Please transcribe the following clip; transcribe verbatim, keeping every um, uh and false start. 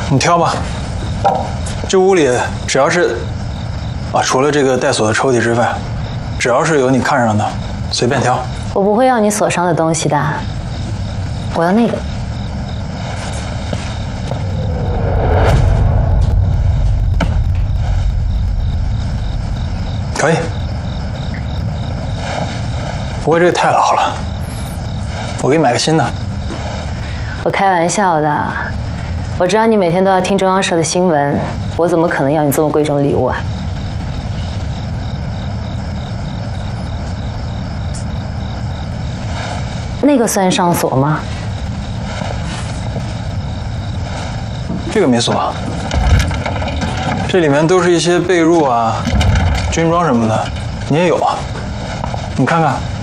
你挑吧。这屋里只要是，啊，除了这个带锁的抽屉之外，只要是有你看上的，随便挑。 我不会要你锁上的东西的，我要那个。 可以。不过这个太老了，我给你买个新的。 我开玩笑的，我知道你每天都要听中央社的新闻，我怎么可能要你这么贵重的礼物啊？那个算上锁吗？ 这个没锁，这里面都是一些被褥啊、军装什么的，你也有啊？你看看。